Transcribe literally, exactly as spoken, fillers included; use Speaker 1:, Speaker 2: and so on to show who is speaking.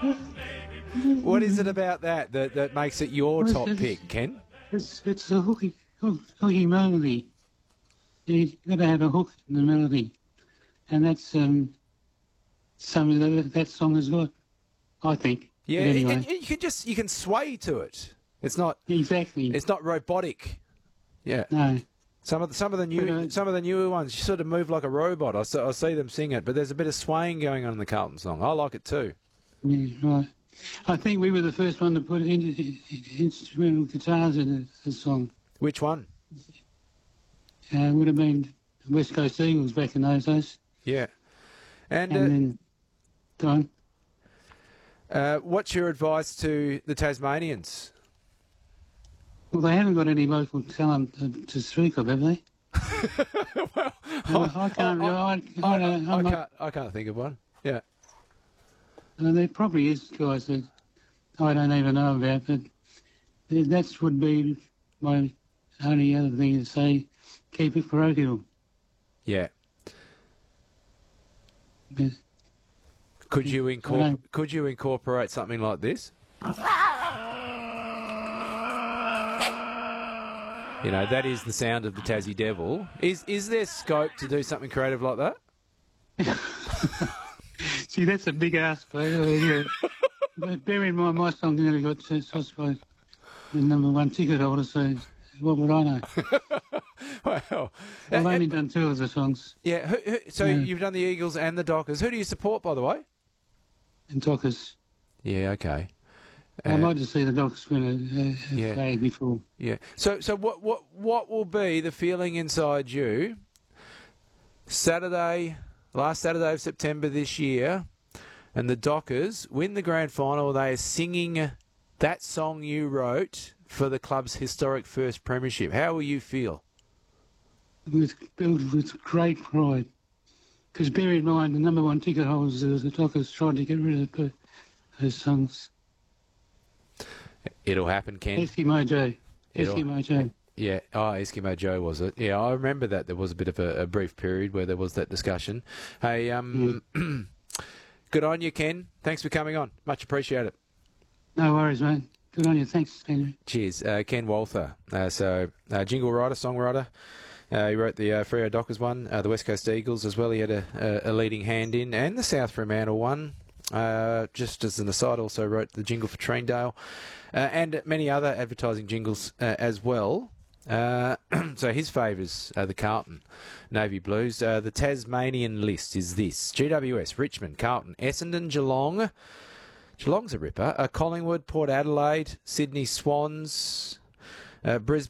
Speaker 1: What is it about that that, that makes it your
Speaker 2: Well,
Speaker 1: top
Speaker 2: it's-
Speaker 1: pick, Ken?
Speaker 2: It's it's a hooky, hook, hooky melody. You've got to have a hook in the melody, and that's um, something that that song has got, I think.
Speaker 1: Yeah,
Speaker 2: But anyway,
Speaker 1: and you can just you can sway to it. It's not
Speaker 2: exactly.
Speaker 1: it's not robotic. Yeah.
Speaker 2: No,
Speaker 1: Some of the, some of the new
Speaker 2: But, uh,
Speaker 1: some of the newer ones, you sort of move like a robot. I see, I see them sing it, but there's a bit of swaying going on in the Carlton song. I like it too.
Speaker 2: yeah, right. I think we were the first one to put in, in, instrumental guitars in the, the song.
Speaker 1: Which one?
Speaker 2: Uh, it would have been West Coast Eagles back in those days.
Speaker 1: Yeah. And,
Speaker 2: And
Speaker 1: uh,
Speaker 2: then, go on.
Speaker 1: uh, what's your advice to the Tasmanians?
Speaker 2: Well, they haven't got any local talent to, to speak of, have they?
Speaker 1: well,
Speaker 2: No, I can't. I, I, I,
Speaker 1: I,
Speaker 2: don't-
Speaker 1: I
Speaker 2: I'm not,
Speaker 1: can't I can't think of one. Yeah.
Speaker 2: and there probably is guys that I don't even know about, but that would be my only other thing to say. Keep it parochial.
Speaker 1: Yeah.
Speaker 2: But
Speaker 1: Could you
Speaker 2: I
Speaker 1: incorporate
Speaker 2: don't-
Speaker 1: could you incorporate something like this? You know, that is the sound of the Tassie Devil. Is is there scope to do something creative like that?
Speaker 2: see, that's a big ask, but, uh, yeah. But bear in mind, my song nearly got to Sospo, the number one ticket holder, so what would I know?
Speaker 1: Well,
Speaker 2: I've
Speaker 1: uh,
Speaker 2: only done two of the songs
Speaker 1: yeah. Who, who, so
Speaker 2: Yeah.
Speaker 1: you've done the Eagles and the Dockers. Who do you support, by the way?
Speaker 2: in Dockers.
Speaker 1: Yeah. Okay. Uh,
Speaker 2: I'd like to see the Dockers win a, a, a
Speaker 1: Yeah.
Speaker 2: flag before.
Speaker 1: Yeah. So, so what, what, what will be the feeling inside you? Saturday, last Saturday of September this year, and the Dockers win the grand final. They are singing that song you wrote for the club's historic first premiership. How will you feel?
Speaker 2: With built with great pride. Because bear in mind, the number one ticket holders of the Dockers tried to get rid of the, those songs.
Speaker 1: It'll happen, Ken.
Speaker 2: Eskimo Joe.
Speaker 1: It'll-
Speaker 2: Eskimo Joe.
Speaker 1: Yeah, oh, Eskimo Joe, was it? Yeah, I remember that. There was a bit of a, a brief period where there was that discussion. Hey, um, good on you, Ken. Thanks for coming on. Much appreciated.
Speaker 2: No worries, mate. Good on you. Thanks, Henry.
Speaker 1: Cheers. Uh, Ken Walther. Uh, so, uh, jingle writer, songwriter. Uh, he wrote the uh, Freo Dockers one, uh, the West Coast Eagles as well. He had a, a, a leading hand in, and the South Fremantle one. Uh, just as an aside, also wrote the jingle for Treendale, uh, and many other advertising jingles uh, as well. Uh, so his favours are the Carlton Navy Blues. Uh, the Tasmanian list is this: G W S, Richmond, Carlton, Essendon, Geelong. Geelong's a ripper. Uh, Collingwood, Port Adelaide, Sydney Swans, uh, Brisbane.